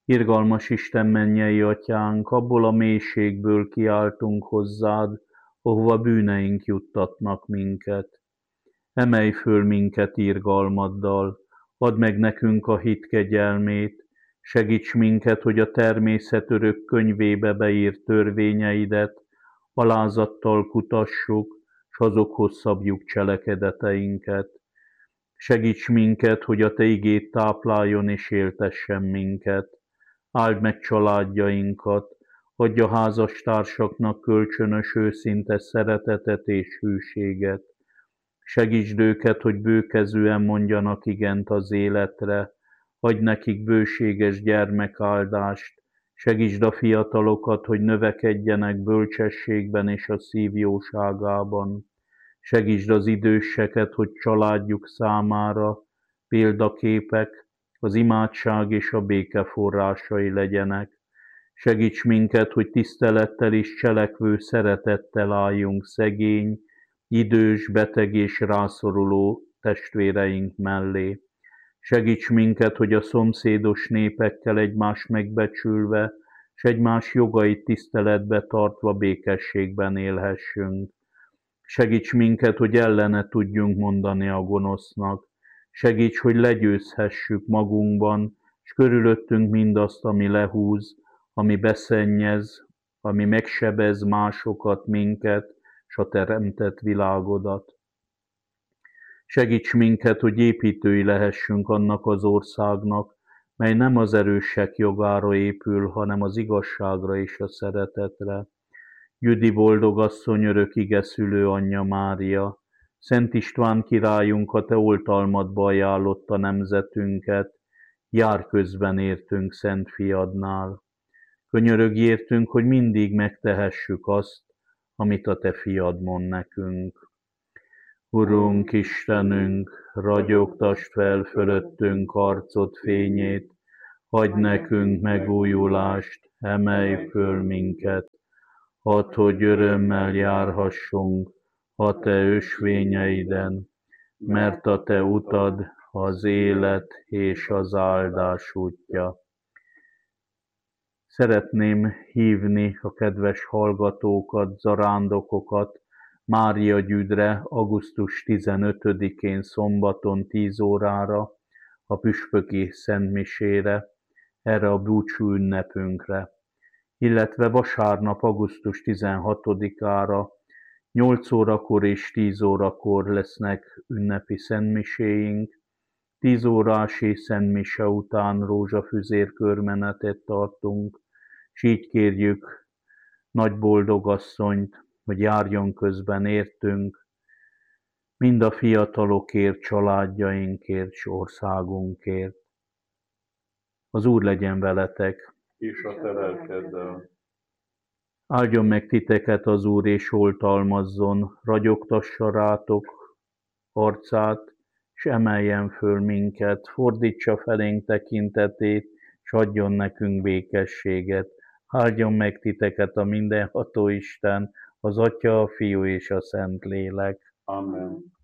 Irgalmas Isten mennyei atyánk, abból a mélységből kiáltunk hozzád, ahova bűneink juttatnak minket. Emelj föl minket irgalmaddal, add meg nekünk a hit kegyelmét, segíts minket, hogy a természet örök könyvébe beírt törvényeidet alázattal kutassuk, s azokhoz szabjuk cselekedeteinket. Segíts minket, hogy a Te igéd tápláljon és éltessen minket. Áld meg családjainkat, adj a házastársaknak kölcsönös őszinte szeretetet és hűséget. Segítsd őket, hogy bőkezűen mondjanak igent az életre, adj nekik bőséges gyermekáldást, segítsd a fiatalokat, hogy növekedjenek bölcsességben és a szív jóságában. Segítsd az időseket, hogy családjuk számára példaképek, az imádság és a béke forrásai legyenek. Segíts minket, hogy tisztelettel és cselekvő szeretettel álljunk szegény, idős, beteg és rászoruló testvéreink mellé. Segíts minket, hogy a szomszédos népekkel egymást megbecsülve, s egymás jogait tiszteletbe tartva békességben élhessünk. Segíts minket, hogy ellene tudjunk mondani a gonosznak. Segíts, hogy legyőzhessük magunkban, és körülöttünk mindazt, ami lehúz, ami beszennyez, ami megsebez másokat, minket, s a teremtett világodat. Segíts minket, hogy építői lehessünk annak az országnak, mely nem az erősek jogára épül, hanem az igazságra és a szeretetre. Jüdi boldogasszony, örök ige szülő anyja Mária, Szent István királyunk, a te oltalmadba ajánlotta nemzetünket, jár közben értünk Szent Fiadnál. Könyörögj értünk, hogy mindig megtehessük azt, amit a te fiad mond nekünk. Urunk Istenünk, ragyogtasd fel fölöttünk arcod fényét, adj nekünk megújulást, emelj föl minket, add, hogy örömmel járhassunk a te ösvényeiden, mert a te utad az élet és az áldás útja. Szeretném hívni a kedves hallgatókat, zarándokokat Mária Gyüdre augusztus 15-én szombaton 10 órára a püspöki szentmisére, erre a búcsú ünnepünkre, illetve vasárnap augusztus 16-ára 8 órakor és 10 órakor lesznek ünnepi szentmiséink. 10 órás és szentmise után rózsafüzér körmenetet tartunk, s így kérjük Nagy Boldogasszonyt, hogy járjon közben értünk, mind a fiatalokért, családjainkért, s országunkért. Az Úr legyen veletek, és a te lelkeddel. áldjon meg titeket az Úr, és oltalmazzon, ragyogtassa rátok arcát, s emeljen föl minket, fordítsa felénk tekintetét, s adjon nekünk békességet. Áldjon meg titeket a mindenható Isten, az Atya, a Fiú és a Szentlélek. Amen.